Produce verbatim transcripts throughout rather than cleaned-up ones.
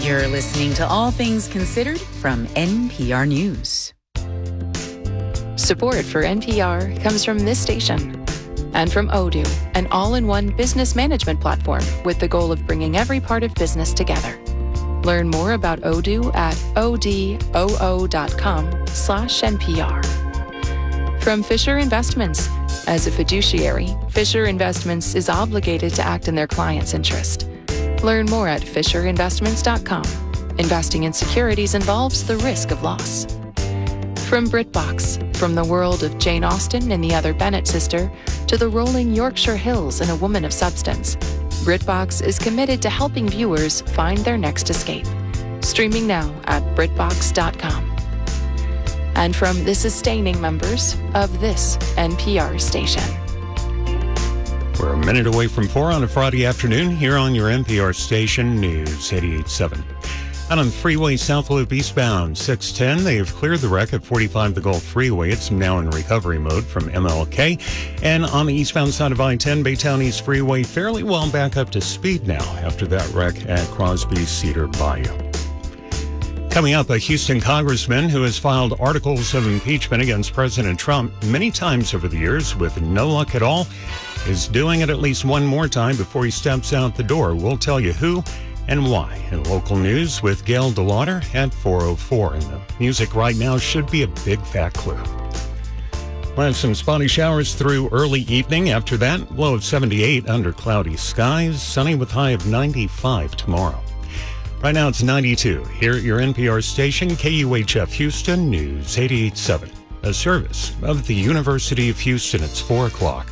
You're listening to All Things Considered from N P R News. Support for N P R comes from this station and from Odoo, an all-in-one business management platform with the goal of bringing every part of business together. Learn more about Odoo at odoo dot com slash N P R. From Fisher Investments. As a fiduciary, Fisher Investments is obligated to act in their client's interest. Learn more at fisher investments dot com. Investing in securities involves the risk of loss. From BritBox, from the world of Jane Austen and the Other Bennet sister to the rolling Yorkshire Hills and A Woman of Substance, BritBox is committed to helping viewers find their next escape. Streaming now at brit box dot com. And from the sustaining members of this N P R station. We're a minute away from four on a Friday afternoon here on your N P R station, News eighty-eight point seven. Out on the freeway South Loop eastbound, six ten, they have cleared the wreck at forty-five the Gulf Freeway. It's now in recovery mode from M L K. And on the eastbound side of I ten, Baytown East Freeway, fairly well back up to speed now after that wreck at Crosby Cedar Bayou. Coming up, a Houston congressman who has filed articles of impeachment against President Trump many times over the years with no luck at all is doing it at least one more time before he steps out the door. We'll tell you who and why in local news with Gail DeLauder at four oh four. And the music right now should be a big fat clue. We'll have some spotty showers through early evening. After that, low of seventy-eight under cloudy skies, sunny with high of ninety-five tomorrow. Right now it's ninety-two here at your N P R station, K U H F Houston, News eighty-eight point seven, a service of the University of Houston. It's four o'clock.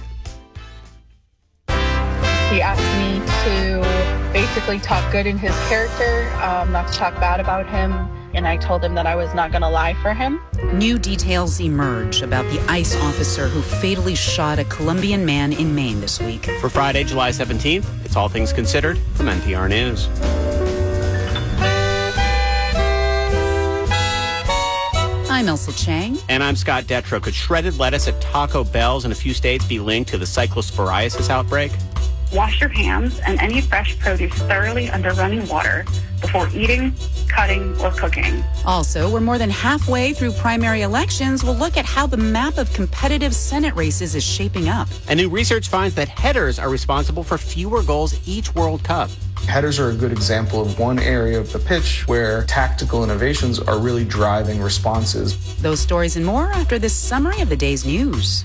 He asked me to basically talk good in his character, um, not to talk bad about him, and I told him that I was not going to lie for him. New details emerge about the ICE officer who fatally shot a Colombian man in Maine this week. For Friday, July seventeenth, it's All Things Considered from N P R News. I'm Elsa Chang. And I'm Scott Detrow. Could shredded lettuce at Taco Bell's in a few states be linked to the cyclosporiasis outbreak? Wash your hands and any fresh produce thoroughly under running water before eating, cutting, or cooking. Also, we're more than halfway through primary elections. We'll look at how the map of competitive Senate races is shaping up. And new research finds that headers are responsible for fewer goals each World Cup. Headers are a good example of one area of the pitch where tactical innovations are really driving responses. Those stories and more after this summary of the day's news.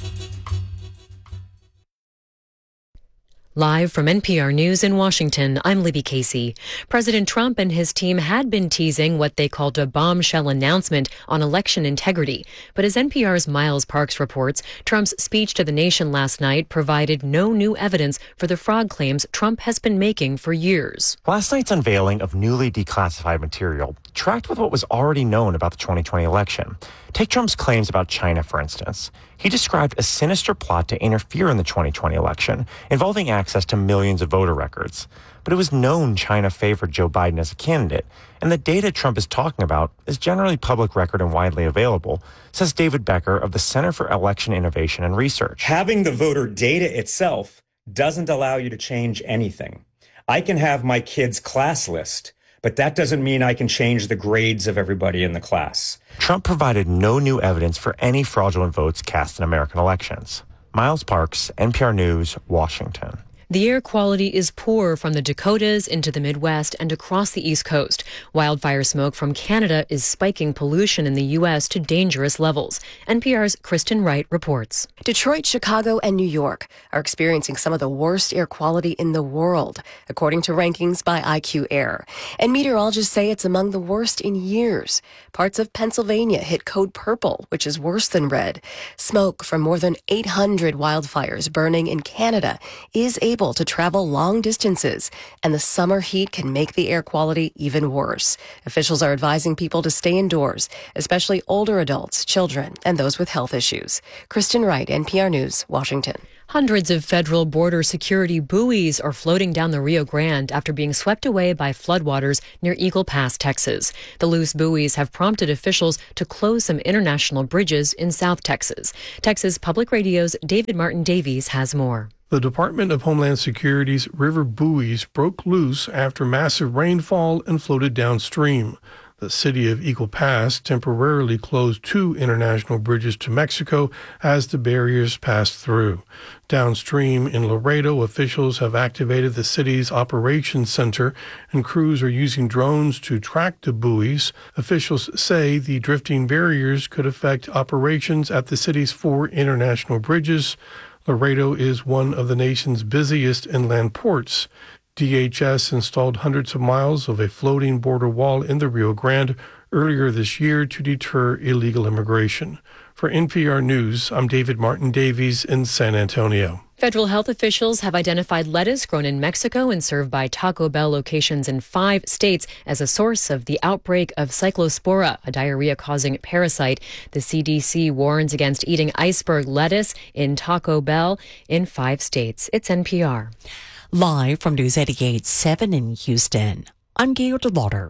Live from N P R News in Washington, I'm Libby Casey. President Trump and his team had been teasing what they called a bombshell announcement on election integrity. But as N P R's Miles Parks reports, Trump's speech to the nation last night provided no new evidence for the fraud claims Trump has been making for years. Last night's unveiling of newly declassified material tracked with what was already known about the twenty twenty election. Take Trump's claims about China, for instance. He described a sinister plot to interfere in the twenty twenty election, involving access to millions of voter records. But it was known China favored Joe Biden as a candidate, and the data Trump is talking about is generally public record and widely available, says David Becker of the Center for Election Innovation and Research. Having the voter data itself doesn't allow you to change anything. I can have my kid's class list, but that doesn't mean I can change the grades of everybody in the class. Trump provided no new evidence for any fraudulent votes cast in American elections. Miles Parks, N P R News, Washington. The air quality is poor from the Dakotas into the Midwest and across the East Coast. Wildfire smoke from Canada is spiking pollution in the U S to dangerous levels. N P R's Kristen Wright reports. Detroit, Chicago, and New York are experiencing some of the worst air quality in the world, according to rankings by I Q Air. And meteorologists say it's among the worst in years. Parts of Pennsylvania hit code purple, which is worse than red. Smoke from more than eight hundred wildfires burning in Canada is able to travel long distances, and the summer heat can make the air quality even worse. Officials are advising people to stay indoors, especially older adults, children, and those with health issues. Kristen Wright, N P R News, Washington. Hundreds of federal border security buoys are floating down the Rio Grande after being swept away by floodwaters near Eagle Pass, Texas. The loose buoys have prompted officials to close some international bridges in South Texas. Texas Public Radio's David Martin Davies has more. The Department of Homeland Security's river buoys broke loose after massive rainfall and floated downstream. The city of Eagle Pass temporarily closed two international bridges to Mexico as the barriers passed through. Downstream in Laredo, officials have activated the city's operations center, and crews are using drones to track the buoys. Officials say the drifting barriers could affect operations at the city's four international bridges. Laredo is one of the nation's busiest inland ports. D H S installed hundreds of miles of a floating border wall in the Rio Grande earlier this year to deter illegal immigration. For N P R News, I'm David Martin Davies in San Antonio. Federal health officials have identified lettuce grown in Mexico and served by Taco Bell locations in five states as a source of the outbreak of Cyclospora, a diarrhea-causing parasite. The C D C warns against eating iceberg lettuce in Taco Bell in five states. It's N P R. Live from News eighty-eight point seven in Houston, I'm Gail DeLauder.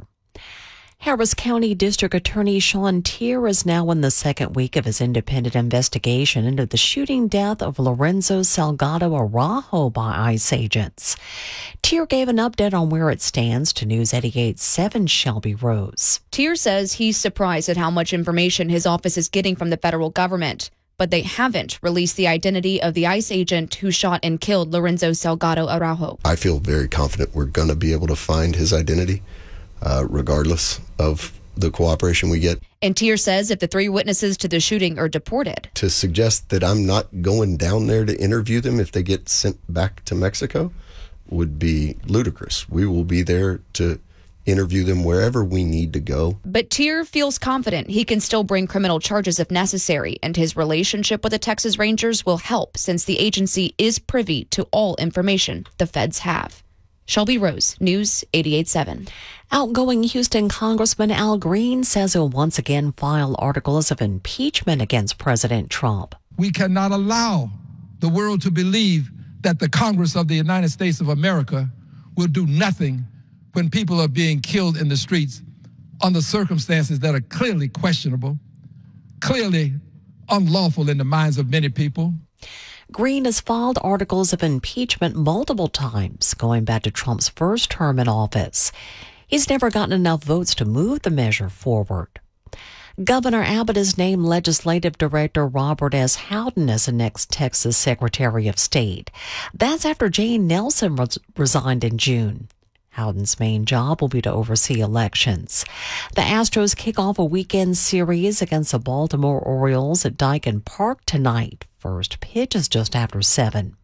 Harris County District Attorney Sean Teare is now in the second week of his independent investigation into the shooting death of Lorenzo Salgado Araujo by ICE agents. Teare gave an update on where it stands to News eighty-eight point seven Shelby Rose. Teare says he's surprised at how much information his office is getting from the federal government, but they haven't released the identity of the ICE agent who shot and killed Lorenzo Salgado Araujo. I feel very confident we're going to be able to find his identity, uh, regardless of the cooperation we get. And Teare says if the three witnesses to the shooting are deported. To suggest that I'm not going down there to interview them if they get sent back to Mexico would be ludicrous. We will be there to interview them wherever we need to go. But Teare feels confident he can still bring criminal charges if necessary, and his relationship with the Texas Rangers will help since the agency is privy to all information the feds have. Shelby Rose, News eighty-eight point seven. Outgoing Houston Congressman Al Green says he'll once again file articles of impeachment against President Trump. We cannot allow the world to believe that the Congress of the United States of America will do nothing when people are being killed in the streets under circumstances that are clearly questionable, clearly unlawful in the minds of many people. Green has filed articles of impeachment multiple times, going back to Trump's first term in office. He's never gotten enough votes to move the measure forward. Governor Abbott has named Legislative Director Robert S. Howden as the next Texas Secretary of State. That's after Jane Nelson res- resigned in June. Howden's main job will be to oversee elections. The Astros kick off a weekend series against the Baltimore Orioles at Dyken Park tonight. First pitch is just after seven.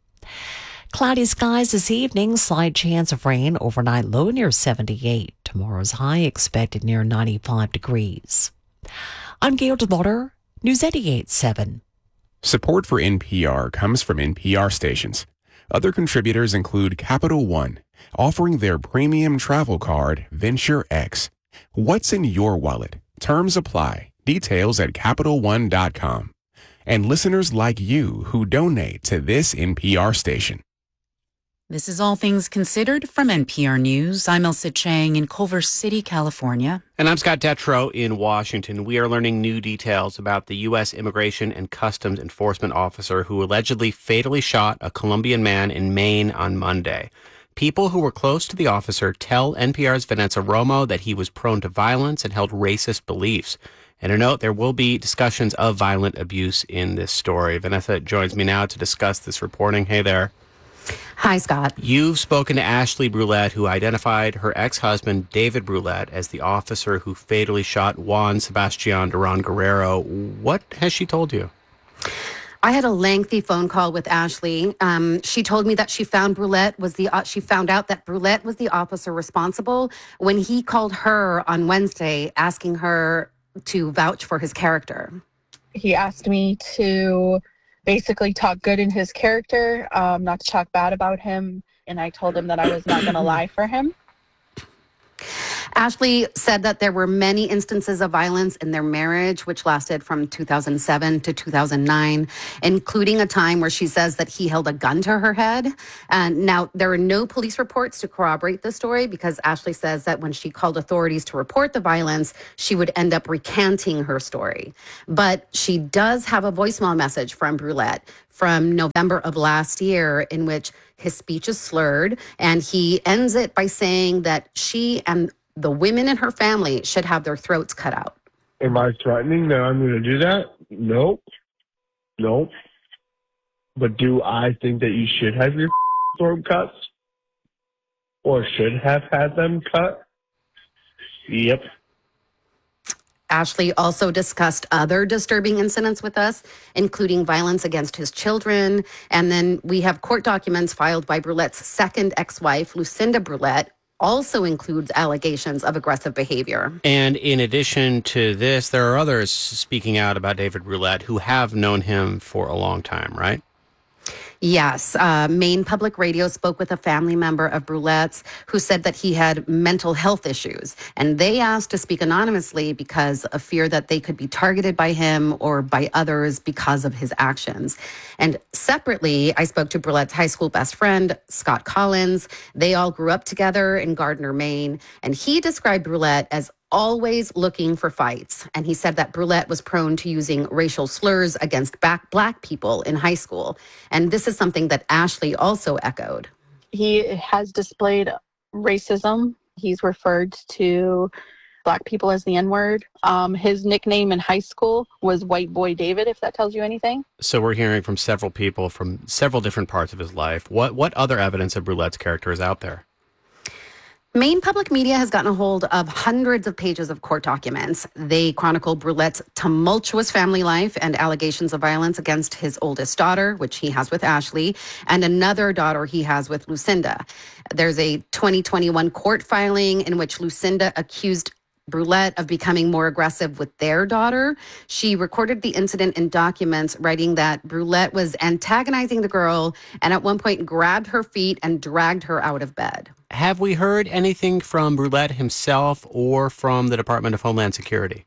Cloudy skies this evening, slight chance of rain, overnight low near seventy-eight. Tomorrow's high expected near ninety-five degrees. I'm Gail DeLauder, News eighty-eight point seven. Support for N P R comes from N P R stations. Other contributors include Capital One, offering their premium travel card, Venture X. What's in your wallet? Terms apply. Details at Capital One dot com. And listeners like you who donate to this N P R station. This is All Things Considered from N P R News. I'm Elsa Chang in Culver City, California. And I'm Scott Detrow in Washington. We are learning new details about the U S Immigration and Customs Enforcement officer who allegedly fatally shot a Colombian man in Maine on Monday. People who were close to the officer tell N P R's Vanessa Romo that he was prone to violence and held racist beliefs. And a note, there will be discussions of violent abuse in this story. Vanessa joins me now to discuss this reporting. Hey there. Hi, Scott. You've spoken to Ashley Brulette, who identified her ex-husband, David Brulette, as the officer who fatally shot Juan Sebastian Duran Guerrero. What has she told you? I had a lengthy phone call with Ashley. Um, she told me that she found Brulette was the uh, she found out that Brulette was the officer responsible when he called her on Wednesday, asking her to vouch for his character. He asked me to basically talk good in his character, um, not to talk bad about him. And I told him that I was not going to lie for him. Ashley said that there were many instances of violence in their marriage, which lasted from two thousand seven to two thousand nine, including a time where she says that he held a gun to her head. And now there are no police reports to corroborate the story because Ashley says that when she called authorities to report the violence, she would end up recanting her story. But she does have a voicemail message from Brulette from November of last year in which his speech is slurred, and he ends it by saying that she and the women in her family should have their throats cut out. Am I threatening that I'm going to do that? Nope. Nope. But do I think that you should have your throat cuts? Or should have had them cut? Yep. Ashley also discussed other disturbing incidents with us, including violence against his children. And then we have court documents filed by Brulette's second ex-wife, Lucinda Brulette, also includes allegations of aggressive behavior. And in addition to this, there are others speaking out about David Brulette who have known him for a long time, right? Yes. Uh, Maine Public Radio spoke with a family member of Brulette's who said that he had mental health issues. And they asked to speak anonymously because of fear that they could be targeted by him or by others because of his actions. And separately, I spoke to Brulette's high school best friend, Scott Collins. They all grew up together in Gardner, Maine. And he described Brulette as always looking for fights. And he said that Brulette was prone to using racial slurs against back black people in high school. And this is something that Ashley also echoed. He has displayed racism. He's referred to black people as the N-word. Um, his nickname in high school was White Boy David, if that tells you anything. So we're hearing from several people from several different parts of his life. What, what other evidence of Brulette's character is out there? Maine Public Media has gotten a hold of hundreds of pages of court documents. They chronicle Brulette's tumultuous family life and allegations of violence against his oldest daughter, which he has with Ashley, and another daughter he has with Lucinda. There's a twenty twenty-one court filing in which Lucinda accused Brulette of becoming more aggressive with their daughter. She recorded the incident in documents, writing that Brulette was antagonizing the girl and at one point grabbed her feet and dragged her out of bed. Have we heard anything from Brulette himself or from the Department of Homeland Security?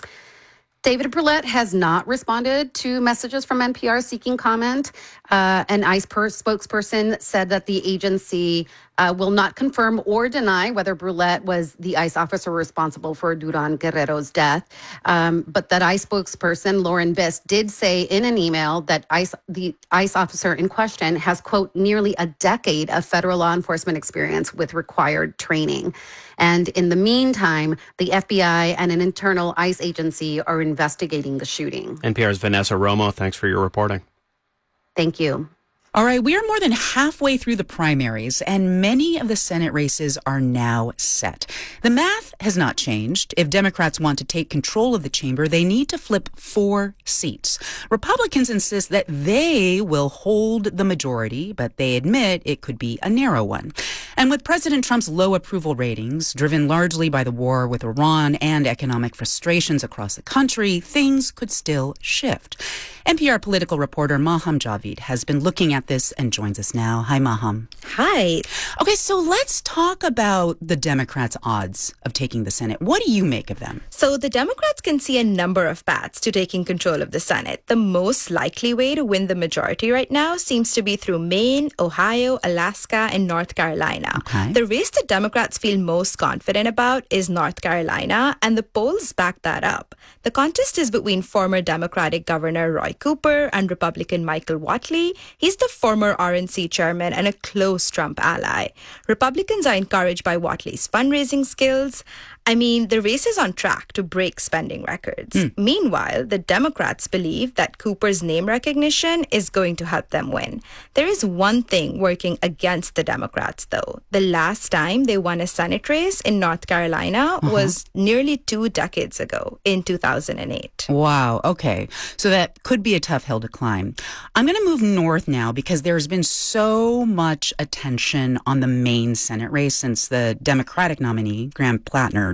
David Brulette has not responded to messages from N P R seeking comment. Uh, an ICE per- spokesperson said that the agency uh, will not confirm or deny whether Brulette was the ICE officer responsible for Duran Guerrero's death. Um, but that ICE spokesperson, Lauren Biss, did say in an email that ICE, the ICE officer in question has, quote, nearly a decade of federal law enforcement experience with required training. And in the meantime, the F B I and an internal ICE agency are investigating the shooting. N P R's Vanessa Romo, thanks for your reporting. Thank you. All right, we are more than halfway through the primaries, and many of the Senate races are now set. The math has not changed. If Democrats want to take control of the chamber, they need to flip four seats. Republicans insist that they will hold the majority, but they admit it could be a narrow one. And with President Trump's low approval ratings, driven largely by the war with Iran and economic frustrations across the country, things could still shift. N P R political reporter Maham Javid has been looking at this and joins us now. Hi, Maham. Hi. Okay, so let's talk about the Democrats' odds of taking the Senate. What do you make of them? So the Democrats can see a number of paths to taking control of the Senate. The most likely way to win the majority right now seems to be through Maine, Ohio, Alaska, and North Carolina. Okay. The race that Democrats feel most confident about is North Carolina, and the polls back that up. The contest is between former Democratic Governor Roy Cooper and Republican Michael Whatley. He's the former R N C chairman and a close Trump ally. Republicans are encouraged by Whatley's fundraising skills. I mean, the race is on track to break spending records. Mm. Meanwhile, the Democrats believe that Cooper's name recognition is going to help them win. There is one thing working against the Democrats, though. The last time they won a Senate race in North Carolina uh-huh. was nearly two decades ago, in two thousand eight. Wow, okay. So that could be a tough hill to climb. I'm going to move north now because there's been so much attention on the Maine Senate race since the Democratic nominee, Graham Plattner,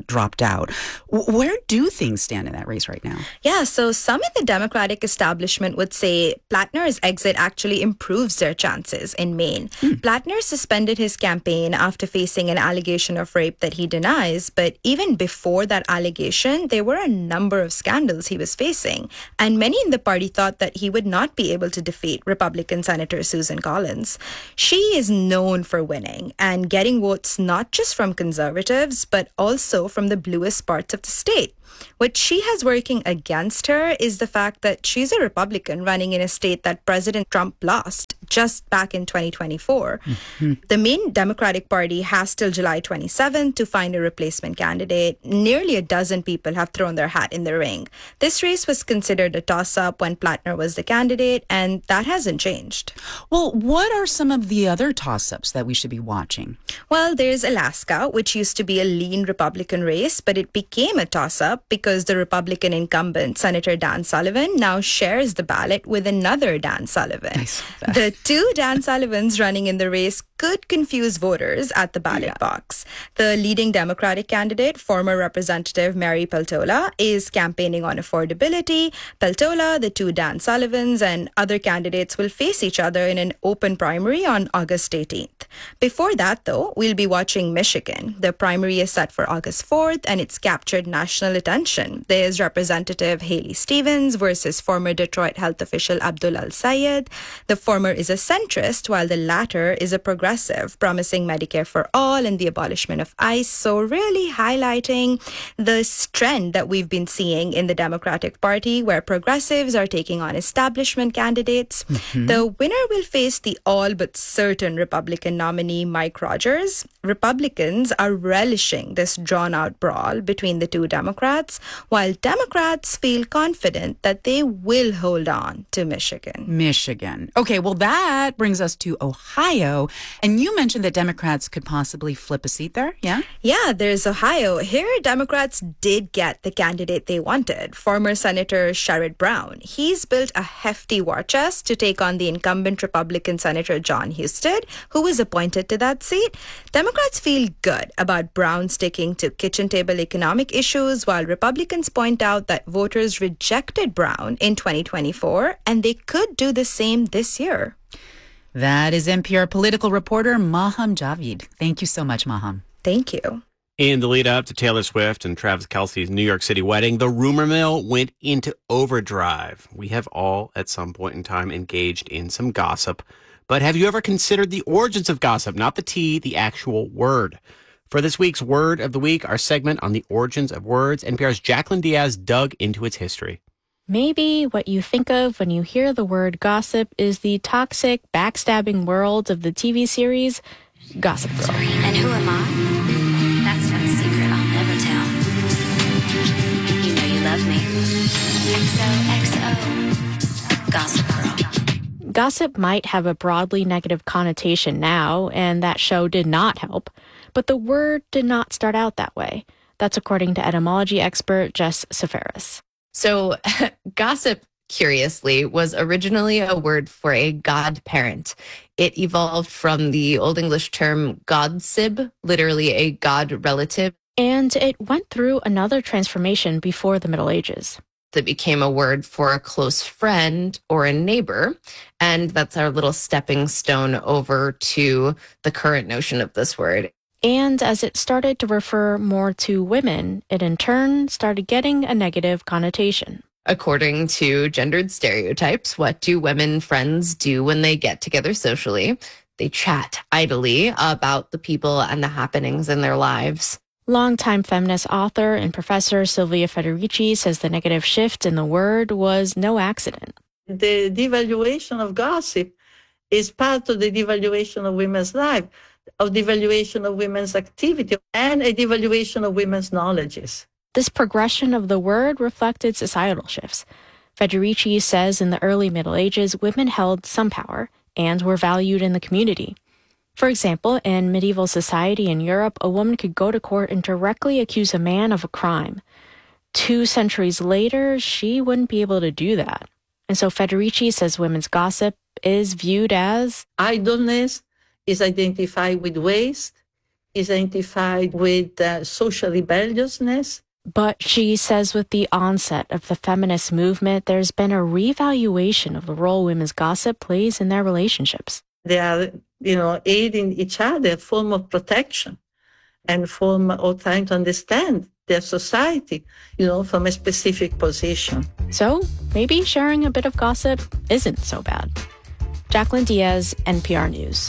Plattner dropped out. W- where do things stand in that race right now? Yeah, so some in the Democratic establishment would say Plattner's exit actually improves their chances in Maine. Hmm. Plattner suspended his campaign after facing an allegation of rape that he denies, but even before that allegation, there were a number of scandals he was facing, and many in the party thought that he would not be able to defeat Republican Senator Susan Collins. She is known for winning and getting votes not just from conservatives, but also from the bluest parts of the state. What she has working against her is the fact that she's a Republican running in a state that President Trump lost just back in twenty twenty-four. Mm-hmm. The Maine Democratic Party has till July twenty-seventh to find a replacement candidate. Nearly a dozen people have thrown their hat in the ring. This race was considered a toss-up when Plattner was the candidate, and that hasn't changed. Well, what are some of the other toss-ups that we should be watching? Well, there's Alaska, which used to be a lean Republican race, but it became a toss-up because the Republican incumbent, Senator Dan Sullivan, now shares the ballot with another Dan Sullivan. Nice. The two Dan Sullivans running in the race could confuse voters at the ballot yeah. box. The leading Democratic candidate, former Representative Mary Peltola, is campaigning on affordability. Peltola, the two Dan Sullivans, and other candidates will face each other in an open primary on August eighteenth. Before that, though, we'll be watching Michigan. The primary is set for August fourth, and it's captured national attention. There's Representative Haley Stevens versus former Detroit health official Abdul Al-Sayed. The former is a centrist, while the latter is a progressive, promising Medicare for all and the abolishment of ICE. So really highlighting this trend that we've been seeing in the Democratic Party, where progressives are taking on establishment candidates. Mm-hmm. The winner will face the all but certain Republican nominee, Mike Rogers. Republicans are relishing this drawn-out brawl between the two Democrats, while Democrats feel confident that they will hold on to Michigan. Michigan. Okay, well, that brings us to Ohio. And you mentioned that Democrats could possibly flip a seat there, yeah? Yeah, there's Ohio. Here, Democrats did get the candidate they wanted, former Senator Sherrod Brown. He's built a hefty war chest to take on the incumbent Republican Senator John Husted, who was appointed to that seat. Democrats feel good about Brown sticking to kitchen table economic issues, while Republicans point out that voters rejected Brown in twenty twenty-four, and they could do the same this year. That is N P R political reporter Maham Javid. Thank you so much, Maham. Thank you. In the lead up to Taylor Swift and Travis Kelce's New York City wedding, the rumor mill went into overdrive. We have all, at some point in time, engaged in some gossip. But have you ever considered the origins of gossip? Not the tea, the actual word. For this week's Word of the Week, our segment on the origins of words, N P R's Jacqueline Diaz dug into its history. Maybe what you think of when you hear the word gossip is the toxic, backstabbing world of the T V series Gossip Girl. And who am I? That's not a secret I'll never tell. You know you love me. X O X O. Gossip Girl. Gossip might have a broadly negative connotation now, and that show did not help. But the word did not start out that way. That's according to etymology expert Jess Seferis. So gossip, curiously, was originally a word for a godparent. It evolved from the Old English term godsib, literally a god relative. And it went through another transformation before the Middle Ages. That became a word for a close friend or a neighbor. And that's our little stepping stone over to the current notion of this word. And as it started to refer more to women, it in turn started getting a negative connotation. According to gendered stereotypes, what do women friends do when they get together socially? They chat idly about the people and the happenings in their lives. Longtime feminist author and professor Silvia Federici says the negative shift in the word was no accident. The devaluation of gossip is part of the devaluation of women's life, of devaluation of women's activity, and a devaluation of women's knowledges. This progression of the word reflected societal shifts. Federici says in the early Middle Ages, women held some power and were valued in the community. For example, in medieval society in Europe, a woman could go to court and directly accuse a man of a crime. Two centuries later, she wouldn't be able to do that. And so Federici says women's gossip is viewed as idleness, is identified with waste, is identified with uh, social rebelliousness. But she says with the onset of the feminist movement, there's been a reevaluation of the role women's gossip plays in their relationships. They are, you know, aiding each other, a form of protection and form of trying to understand their society, you know, from a specific position. So maybe sharing a bit of gossip isn't so bad. Jacqueline Diaz, N P R News.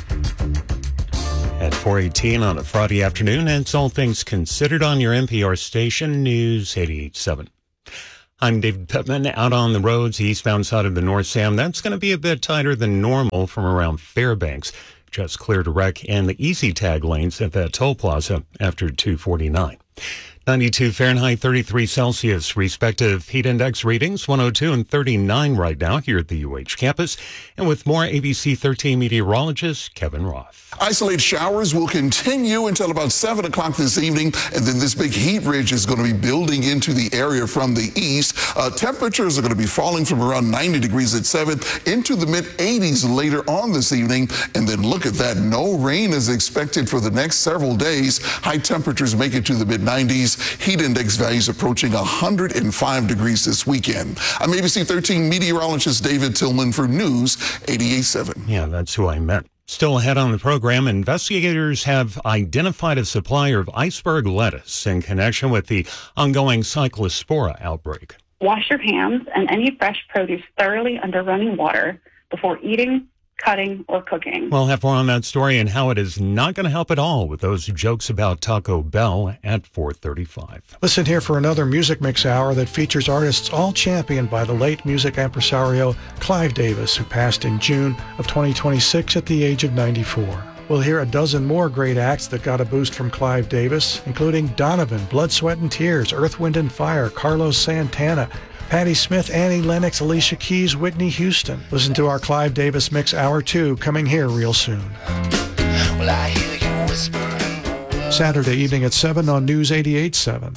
At four eighteen on a Friday afternoon, and it's All Things Considered on your N P R station, News eighty-eight point seven. I'm David Pittman. Out on the roads, eastbound side of the North Sam, that's going to be a bit tighter than normal from around Fairbanks. Just cleared a wreck in the easy tag lanes at that toll plaza after two forty-nine. ninety-two Fahrenheit, thirty-three Celsius, respective heat index readings, one oh two and thirty-nine right now here at the U H campus. And with more, A B C thirteen meteorologist Kevin Roth. Isolated showers will continue until about seven o'clock this evening, and then this big heat ridge is going to be building into the area from the east. Uh, temperatures are going to be falling from around ninety degrees at seven into the mid eighties later on this evening. And then look at that, no rain is expected for the next several days. High temperatures make it to the mid nineties. Heat index values approaching one hundred five degrees this weekend. I'm A B C thirteen meteorologist David Tillman for News eighty-eight point seven. Yeah, that's who I meant. Still ahead on the program, investigators have identified a supplier of iceberg lettuce in connection with the ongoing cyclospora outbreak. Wash your hands and any fresh produce thoroughly under running water before eating, cutting, or cooking. We'll have more on that story and how it is not going to help at all with those jokes about Taco Bell at four thirty-five. Listen here for another Music Mix Hour that features artists all championed by the late music impresario Clive Davis, who passed in June of twenty twenty-six at the age of ninety-four. We'll hear a dozen more great acts that got a boost from Clive Davis, including Donovan, Blood, Sweat and Tears, Earth, Wind and Fire, Carlos Santana, Patti Smith, Annie Lennox, Alicia Keys, Whitney Houston. Listen to our Clive Davis Mix Hour two coming here real soon. Well, I hear you whispering. Saturday evening at seven on News eighty-eight point seven.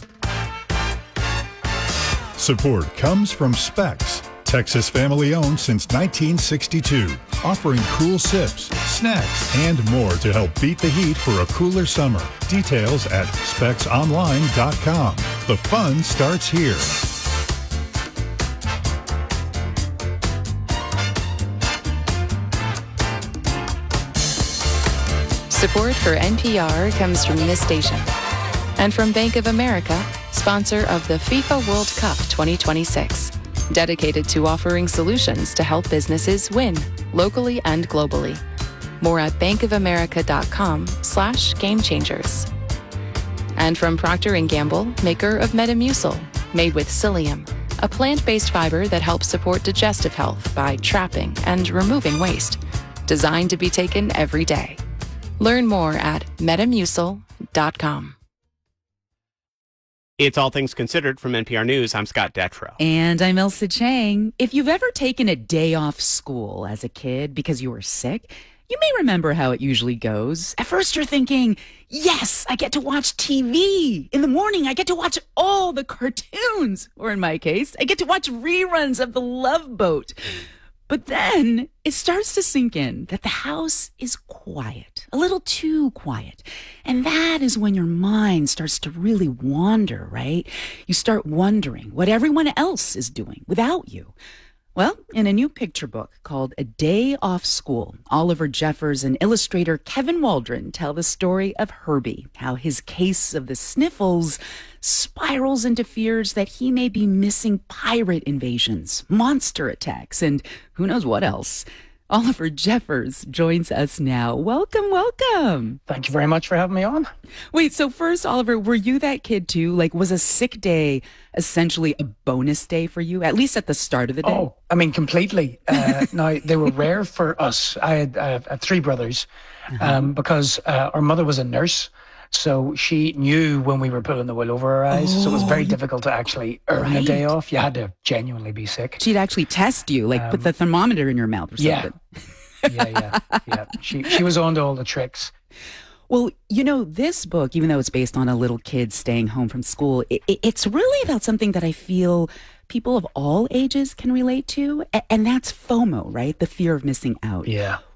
Support comes from Specs, Texas family-owned since nineteen sixty-two, offering cool sips, snacks, and more to help beat the heat for a cooler summer. Details at specs online dot com. The fun starts here. Support for N P R comes from this station and from Bank of America, sponsor of the FIFA World Cup twenty twenty-six, dedicated to offering solutions to help businesses win locally and globally. More at bankofamerica.com slash game changers. And from Procter and Gamble, maker of Metamucil, made with psyllium, a plant-based fiber that helps support digestive health by trapping and removing waste, designed to be taken every day. Learn more at metamucil dot com. It's All Things Considered from N P R News. I'm Scott Detrow. And I'm Elsa Chang. If you've ever taken a day off school as a kid because you were sick, you may remember how it usually goes. At first you're thinking, yes, I get to watch T V. In the morning, I get to watch all the cartoons. Or in my case, I get to watch reruns of The Love Boat. But then it starts to sink in that the house is quiet, a little too quiet. And that is when your mind starts to really wander, right? You start wondering what everyone else is doing without you. Well, in a new picture book called A Day Off School, Oliver Jeffers and illustrator Kevin Waldron tell the story of Herbie, how his case of the sniffles spirals into fears that he may be missing pirate invasions, monster attacks, and who knows what else. Oliver Jeffers joins us now. Welcome, welcome. Thank you very much for having me on. Wait, so first, Oliver, were you that kid too? Like, was a sick day essentially a bonus day for you, at least at the start of the day? Oh, I mean, completely. Uh, now, they were rare for us. I had, I had three brothers um, uh-huh. because uh, our mother was a nurse. So she knew when we were pulling the wool over our eyes. Oh, so it was very difficult to actually earn right. a day off. You had to genuinely be sick. She'd actually test you, like um, put the thermometer in your mouth or something. Yeah, yeah, yeah. yeah. She, she was on to all the tricks. Well, you know, this book, even though it's based on a little kid staying home from school, it, it's really about something that I feel people of all ages can relate to. And that's FOMO, right? The fear of missing out. Yeah.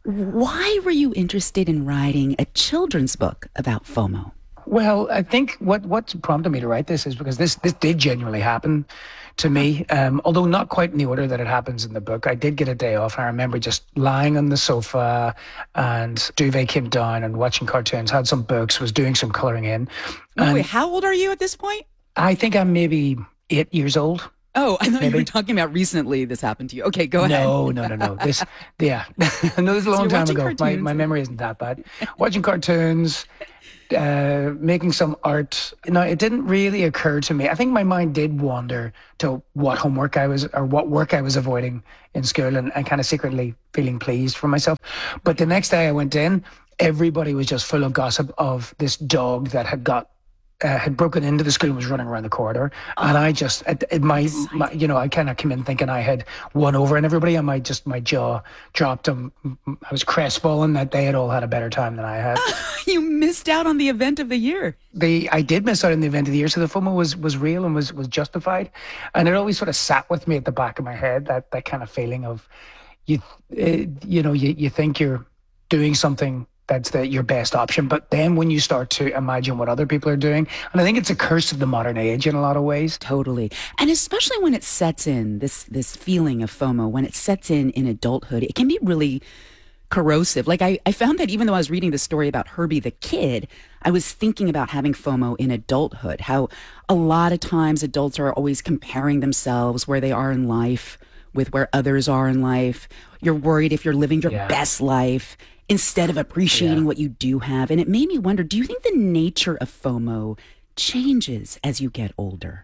Why were you interested in writing a children's book about FOMO? Well, I think what what prompted me to write this is because this this did genuinely happen to me, um, although not quite in the order that it happens in the book. I did get a day off, and I remember just lying on the sofa, and duvet came down and watching cartoons, had some books, was doing some colouring in. Oh, wait, how old are you at this point? I think I'm maybe eight years old. Oh, I thought Maybe. you were talking about recently this happened to you. Okay, go ahead. No, no, no, no. This, yeah. no, this is a long you're time watching ago. My, cartoons. my memory isn't that bad. Watching cartoons, uh, making some art. No, it didn't really occur to me. I think my mind did wander to what homework I was, or what work I was avoiding in school, and, and kind of secretly feeling pleased for myself. But the next day I went in, everybody was just full of gossip of this dog that had got Uh, had broken into the school and was running around the corridor. Oh, and I just, at, at my, my, you know, I kind of came in thinking I had won over and everybody, and my just, my jaw dropped. And I was crestfallen that they had all had a better time than I had. You missed out on the event of the year. The, I did miss out on the event of the year, so the FOMO was, was real and was, was justified. And it always sort of sat with me at the back of my head, that, that kind of feeling of, you, uh, you know, you, you think you're doing something that's the, your best option. But then when you start to imagine what other people are doing, and I think it's a curse of the modern age in a lot of ways. Totally. And especially when it sets in, this this feeling of FOMO, when it sets in in adulthood, it can be really corrosive. Like I, I found that even though I was reading the story about Herbie the kid, I was thinking about having FOMO in adulthood, how a lot of times adults are always comparing themselves where they are in life with where others are in life. You're worried if you're living your yeah. best life instead of appreciating yeah. what you do have. And it made me wonder, do you think the nature of FOMO changes as you get older?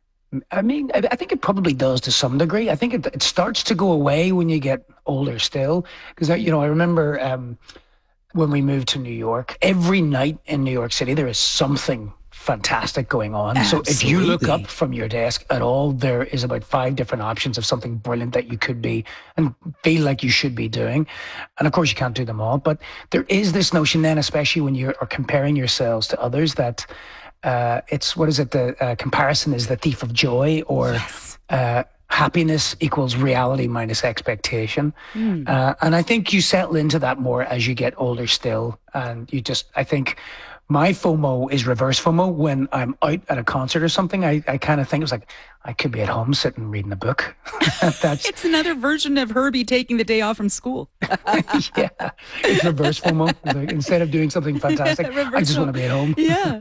I mean, I think it probably does to some degree. I think it, it starts to go away when you get older still. Because, you know, I remember um, when we moved to New York, every night in New York City, there is something fantastic going on. Absolutely. So if you look up from your desk at all, there is about five different options of something brilliant that you could be and feel like you should be doing. And of course you can't do them all, but there is this notion then, especially when you are comparing yourselves to others, that uh, it's, what is it? The uh, comparison is the thief of joy, or yes. uh, happiness equals reality minus expectation. Mm. Uh, and I think you settle into that more as you get older still. And you just, I think, my FOMO is reverse FOMO. When I'm out at a concert or something, I, I kind of think it's like, I could be at home sitting reading a book. That's It's another version of Herbie taking the day off from school. yeah, it's reverse FOMO. It's like, instead of doing something fantastic, Yeah, I just want to be at home. Yeah.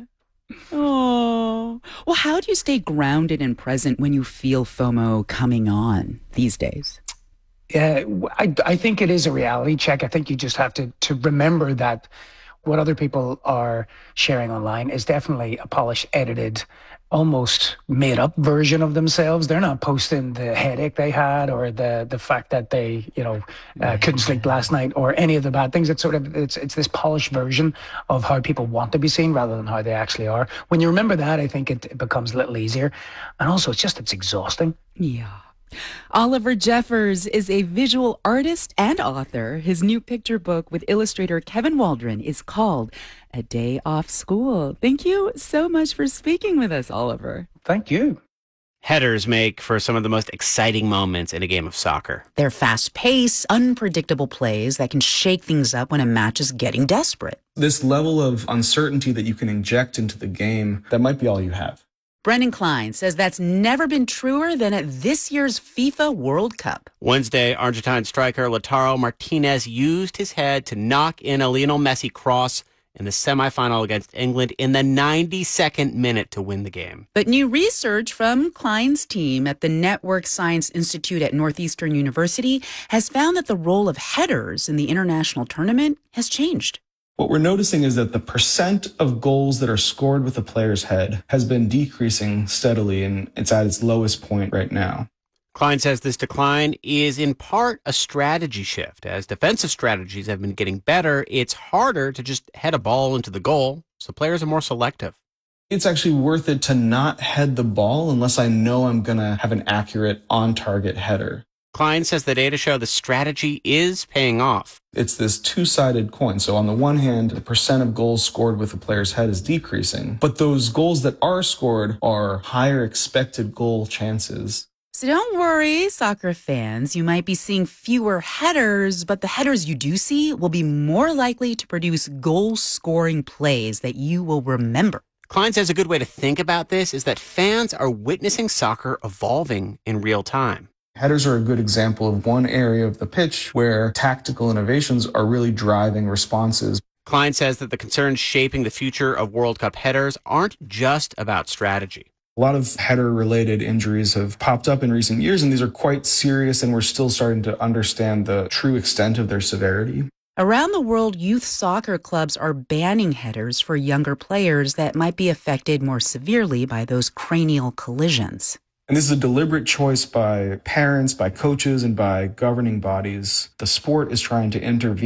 Oh. Well, how do you stay grounded and present when you feel FOMO coming on these days? Yeah, I, I think it is a reality check. I think you just have to, to remember that what other people are sharing online is definitely a polished, edited, almost made up version of themselves. They're not posting the headache they had, or the the fact that they, you know, uh, couldn't sleep last night, or any of the bad things. It's sort of, it's it's this polished version of how people want to be seen rather than how they actually are. When you remember that, I think it, it becomes a little easier. And also it's just, it's exhausting. Yeah. Oliver Jeffers is a visual artist and author. His new picture book with illustrator Kevin Waldron is called A Day Off School. Thank you so much for speaking with us, Oliver. Thank you. Headers make for some of the most exciting moments in a game of soccer. They're fast-paced, unpredictable plays that can shake things up when a match is getting desperate. This level of uncertainty that you can inject into the game, that might be all you have. Brendan Klein says that's never been truer than at this year's FIFA World Cup. Wednesday, Argentine striker Lautaro Martinez used his head to knock in a Lionel Messi cross in the semifinal against England in the ninety-second minute to win the game. But new research from Klein's team at the Network Science Institute at Northeastern University has found that the role of headers in the international tournament has changed. What we're noticing is that the percent of goals that are scored with a player's head has been decreasing steadily, and it's at its lowest point right now. Klein says this decline is in part a strategy shift. As defensive strategies have been getting better, it's harder to just head a ball into the goal, so players are more selective. It's actually worth it to not head the ball unless I know I'm going to have an accurate on-target header. Klein says the data show the strategy is paying off. It's this two-sided coin. So on the one hand, the percent of goals scored with a player's head is decreasing, but those goals that are scored are higher expected goal chances. So don't worry, soccer fans. You might be seeing fewer headers, but the headers you do see will be more likely to produce goal-scoring plays that you will remember. Klein says a good way to think about this is that fans are witnessing soccer evolving in real time. Headers are a good example of one area of the pitch where tactical innovations are really driving responses. Klein says that the concerns shaping the future of World Cup headers aren't just about strategy. A lot of header-related injuries have popped up in recent years, and these are quite serious, and we're still starting to understand the true extent of their severity. Around the world, youth soccer clubs are banning headers for younger players that might be affected more severely by those cranial collisions. And this is a deliberate choice by parents, by coaches, and by governing bodies. The sport is trying to intervene